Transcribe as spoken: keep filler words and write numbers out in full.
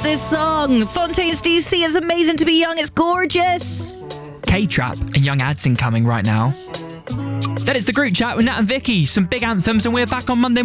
this song. Fontaines D C is amazing to be young. It's gorgeous. K-Trap and Young Adson coming right now. That is the group chat with Nat and Vicky. Some big anthems, and we're back on Monday